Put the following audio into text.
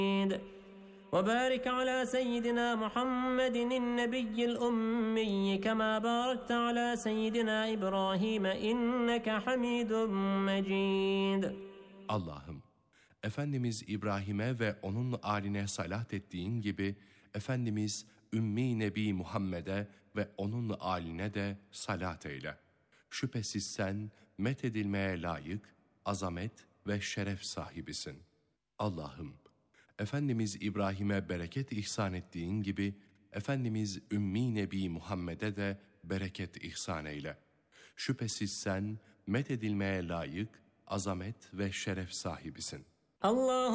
وبارك على سيدنا محمد النبي الأمي كما باركت على سيدنا إبراهيم إنك حميد مجيد. Allah'ım, Efendimiz İbrahim'e ve onun âline salat ettiğin gibi, Efendimiz Ümmi Nebi Muhammed'e ve onun âline de salat eyle. Şüphesiz sen methedilmeye layık, azamet ve şeref sahibisin. Allah'ım, Efendimiz İbrahim'e bereket ihsan ettiğin gibi, Efendimiz Ümmi Nebi Muhammed'e de bereket ihsan eyle. Şüphesiz sen methedilmeye layık, azamet ve şeref sahibisin. Allah